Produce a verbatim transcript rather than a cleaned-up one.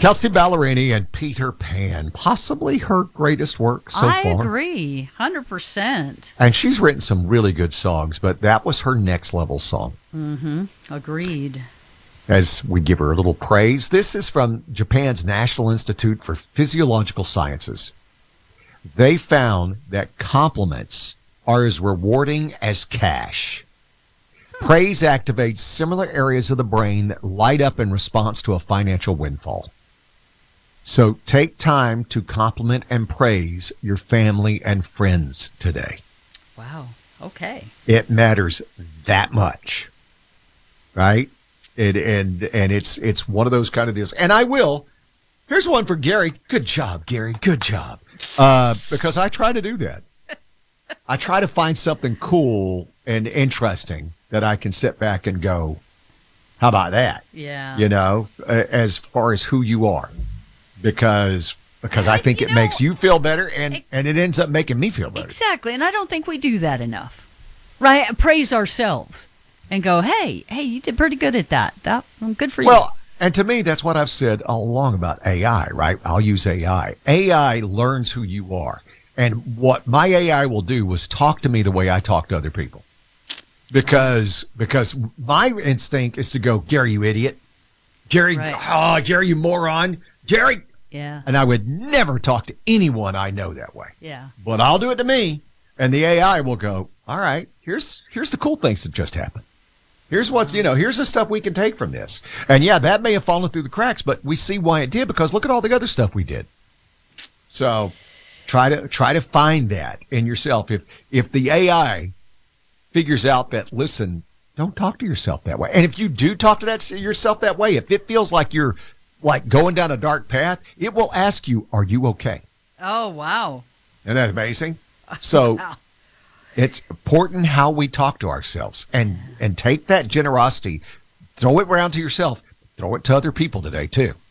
Kelsey Ballerini and Peter Pan, possibly her greatest work so I far. I agree, one hundred percent. And she's written some really good songs, but that was her next level song. Mm-hmm. Agreed. As we give her a little praise, this is from Japan's National Institute for Physiological Sciences. They found that compliments are as rewarding as cash. Hmm. Praise activates similar areas of the brain that light up in response to a financial windfall. So take time to compliment and praise your family and friends today. Wow. Okay. It matters that much, right? It, and and it's it's one of those kind of deals. And I will. Here's one for Gary. Good job, Gary. Good job. Uh, because I try to do that. I try to find something cool and interesting that I can sit back and go, how about that? Yeah. You know, as far as who you are. Because because I think it know, makes you feel better, and, it, and it ends up making me feel better. Exactly, and I don't think we do that enough, right? Praise ourselves and go, hey, hey, you did pretty good at that. That good for you. Well, and to me, that's what I've said all along about A I, right? I'll use A I. A I learns who you are, and what my A I will do is talk to me the way I talk to other people, because because my instinct is to go, Gary, you idiot, Gary, right. oh, Gary, you moron. Jerry. Yeah. And I would never talk to anyone I know that way. Yeah. But I'll do it to me. And the A I will go, all right, here's here's the cool things that just happened. Here's what's, you know, here's the stuff we can take from this. And yeah, that may have fallen through the cracks, but we see why it did, because look at all the other stuff we did. So try to try to find that in yourself. If if the A I figures out that, listen, don't talk to yourself that way. And if you do talk to that yourself that way, if it feels like you're like going down a dark path, it will ask you, are you okay? Oh, wow. Isn't that amazing? So wow. It's important how we talk to ourselves, and, and take that generosity, throw it around to yourself, throw it to other people today too.